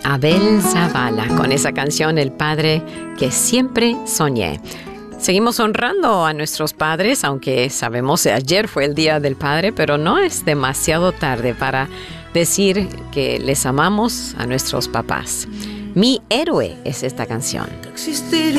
Abel Zavala con esa canción El Padre que siempre soñé. Seguimos honrando a nuestros padres, aunque sabemos que ayer fue el Día del Padre, pero no es demasiado tarde para decir que les amamos a nuestros papás. Mi héroe es esta canción.